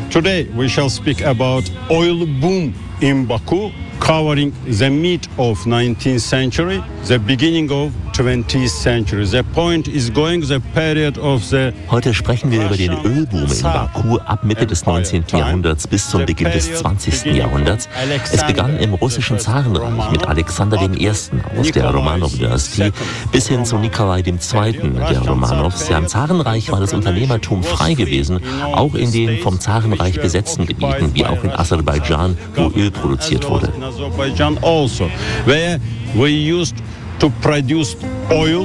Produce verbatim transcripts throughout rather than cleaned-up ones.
Today we shall speak about oil boom in Baku, covering the mid of nineteenth century, the beginning of twentieth century. The point is going the period of the Heute sprechen wir über den Ölboom in Baku ab Mitte des neunzehnten Jahrhunderts bis zum Beginn des zwanzigsten Jahrhunderts. Es begann im russischen Zarenreich mit Alexander dem Ersten aus der Romanow-Dynastie bis hin zu Nikolai dem Zweiten der Romanows. Ja, im Zarenreich war das Unternehmertum frei gewesen, auch in den vom Zarenreich besetzten Gebieten, wie auch in Aserbaidschan, wo Öl produziert wurde. Azerbaijan also, where we used to produce oil.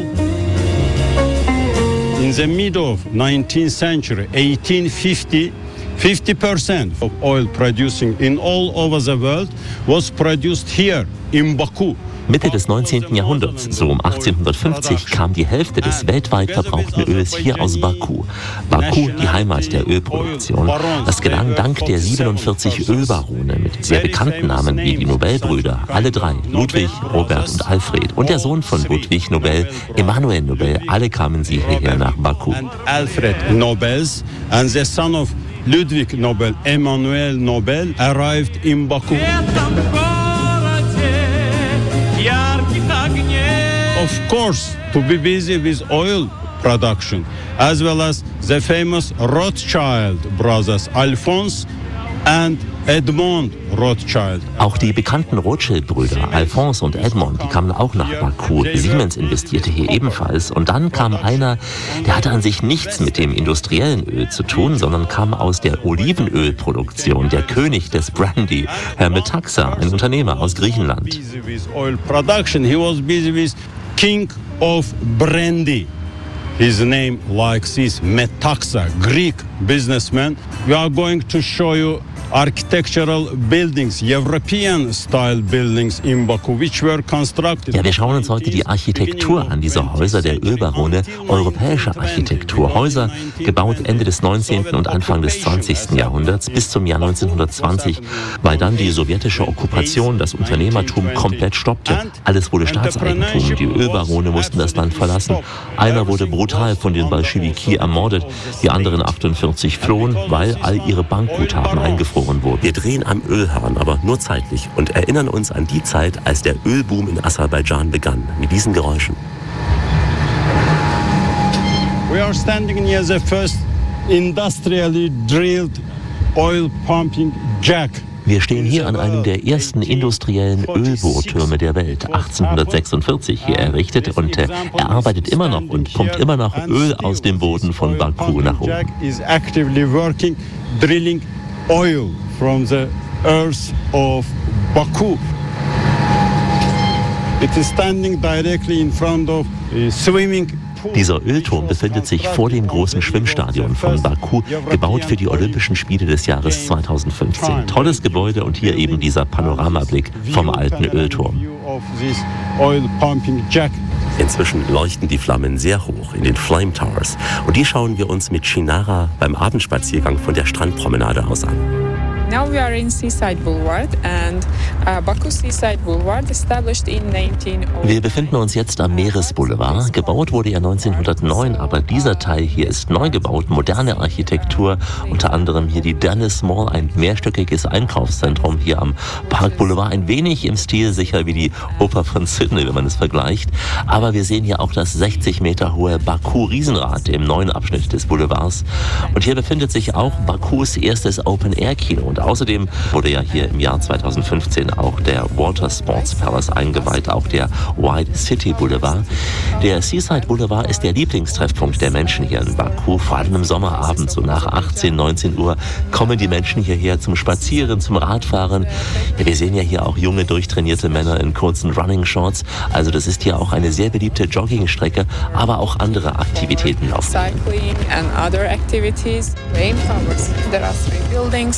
In the mid of nineteenth century, eighteen fifty, fifty percent of oil producing in all over the world was produced here in Baku. Mitte des neunzehnten Jahrhunderts, so um achtzehnhundertfünfzig, kam die Hälfte des weltweit verbrauchten Öls hier aus Baku. Baku, die Heimat der Ölproduktion. Das gelang dank der siebenundvierzig Ölbarone mit sehr bekannten Namen wie die Nobelbrüder, alle drei, Ludwig, Robert und Alfred. Und der Sohn von Ludwig Nobel, Emanuel Nobel, alle kamen sie hierher nach Baku. Alfred Nobels and the son of Ludwig Nobel, Emanuel Nobel, arrived in Baku. Of course, to be busy with oil production, as well as the famous Rothschild brothers, Alphonse and Edmond Rothschild. Auch die bekannten Rothschild-Brüder, Alphonse und Edmond, die kamen auch nach Baku. Siemens investierte hier ebenfalls. Und dann kam einer, der hatte an sich nichts mit dem industriellen Öl zu tun, sondern kam aus der Olivenölproduktion, der König des Brandy, Herr Metaxa, ein Unternehmer aus Griechenland. He was busy with King of Brandy. His name like this, Metaxa, Greek businessman. We are going to show you architectural buildings, European-style buildings in Baku, which were constructed. Ja, wir schauen uns heute die Architektur an, dieser Häuser der Ölbarone, europäische Architektur. Häuser gebaut Ende des neunzehnten und Anfang des zwanzigsten Jahrhunderts bis zum Jahr neunzehnhundertzwanzig, weil dann die sowjetische Okkupation das Unternehmertum komplett stoppte. Alles wurde Staatseigentum. Die Ölbarone mussten das Land verlassen. Einer wurde brutal von den Bolschewiki ermordet, die anderen achtundvierzig flohen, weil all ihre Bankguthaben eingefroren wurden. Wir drehen am Ölhahn, aber nur zeitlich, und erinnern uns an die Zeit, als der Ölboom in Aserbaidschan begann, mit diesen Geräuschen. We are standing near the first industrially drilled oil pumping jack. Wir stehen hier an einem der ersten industriellen Ölbohrtürme der Welt, achtzehnhundertsechsundvierzig hier errichtet, und äh, er arbeitet immer noch und pumpt immer noch Öl aus dem Boden von Baku nach oben. Jack is actively working, drilling oil from the earth of Baku. It is standing directly in front of a swimming pool. Dieser Ölturm befindet sich vor dem großen Schwimmstadion von Baku, gebaut für die Olympischen Spiele des Jahres zweitausendfünfzehn. Tolles Gebäude und hier eben dieser Panoramablick vom alten Ölturm. Inzwischen leuchten die Flammen sehr hoch in den Flame Towers, und die schauen wir uns mit Shinara beim Abendspaziergang von der Strandpromenade aus an. Now we are in Seaside Boulevard and uh, Baku Seaside Boulevard established in nineteen oh nine. Wir befinden uns jetzt am Meeresboulevard. Gebaut wurde er neunzehnhundertneun, aber dieser Teil hier ist neu gebaut, moderne Architektur, unter anderem hier die Dennis Mall, ein mehrstöckiges Einkaufszentrum hier am Park Boulevard, ein wenig im Stil sicher wie die Oper von Sydney, wenn man es vergleicht. Aber wir sehen hier auch das sechzig Meter hohe Baku-Riesenrad im neuen Abschnitt des Boulevards. Und hier befindet sich auch Bakus erstes Open-Air-Kino. Und außerdem wurde ja hier im Jahr zweitausendfünfzehn auch der Water Sports Palace eingeweiht, auch der White City Boulevard. Der Seaside Boulevard ist der Lieblingstreffpunkt der Menschen hier in Baku. Vor allem im Sommerabend, so nach achtzehn, neunzehn Uhr, kommen die Menschen hierher zum Spazieren, zum Radfahren. Ja, wir sehen ja hier auch junge, durchtrainierte Männer in kurzen Running Shorts. Also das ist hier auch eine sehr beliebte Joggingstrecke, aber auch andere Aktivitäten laufen. Cycling and other activities. Main towers. There are three buildings, hotel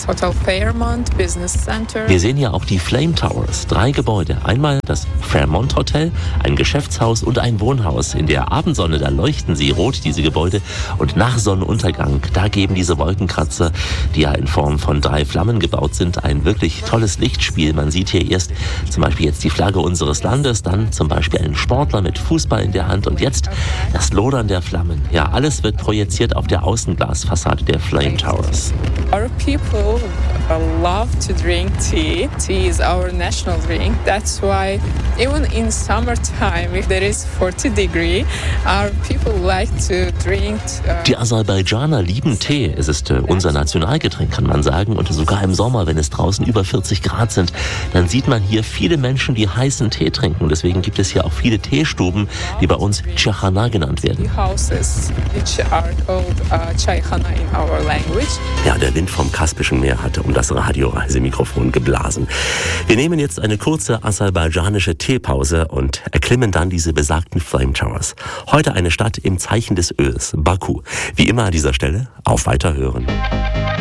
Fairmont Business Center. Wir sehen ja auch die Flame Towers, drei Gebäude. Einmal das Fairmont Hotel, ein Geschäftshaus und ein Wohnhaus. In der Abendsonne, da leuchten sie rot, diese Gebäude. Und nach Sonnenuntergang, da geben diese Wolkenkratzer, die ja in Form von drei Flammen gebaut sind, ein wirklich tolles Lichtspiel. Man sieht hier erst zum Beispiel jetzt die Flagge unseres Landes, dann zum Beispiel einen Sportler mit Fußball in der Hand und jetzt das Lodern der Flammen. Ja, alles wird projiziert auf der Außenglasfassade der Flame Towers. Our people love to drink tea. Tea is our national drink. That's why even in summertime, if there is forty degree, our people like to drink. Uh, Die Aserbaidschaner lieben Tee. Es ist äh, unser Nationalgetränk, kann man sagen. Und sogar im Sommer, wenn es draußen über vierzig Grad sind, dann sieht man hier viele Menschen, die heißen Tee trinken. Deswegen gibt es hier auch viele Teestuben, die bei uns Chaykhana genannt werden. houses which are called uh, Chaykhana in our language. Ja, der Wind vom Kaspischen Meer hatte um das Radioreisemikrofon geblasen. Wir nehmen jetzt eine kurze aserbaidschanische Teepause und erklimmen dann diese besagten Flame Towers. Heute eine Stadt im Zeichen des Öls, Baku. Wie immer an dieser Stelle, auf Weiterhören.